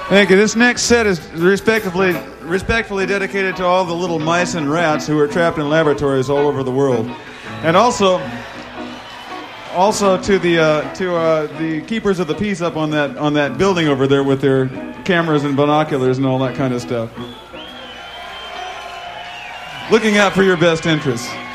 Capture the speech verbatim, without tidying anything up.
Thank you. This next set is respectively, respectfully dedicated to all the little mice and rats who are trapped in laboratories all over the world, and also, also to the uh, to uh, the keepers of the peace up on that on that building over there with their cameras and binoculars and all that kind of stuff, looking out for your best interests.